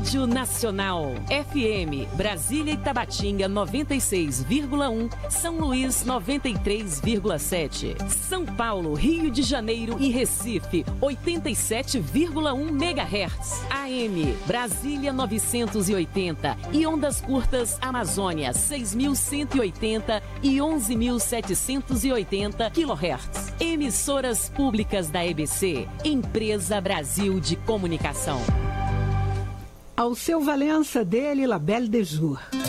Rádio Nacional. FM, Brasília e Tabatinga 96,1, São Luís 93,7. São Paulo, Rio de Janeiro e Recife 87,1 MHz. AM, Brasília 980 e ondas curtas Amazônia 6.180 e 11.780 kHz. Emissoras públicas da EBC, Empresa Brasil de Comunicação. Ao seu Valença dele, La Belle de Jour.